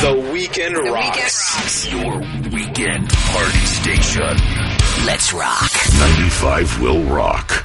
The Weekend Rocks. Your weekend party station. Let's rock. 95 will rock.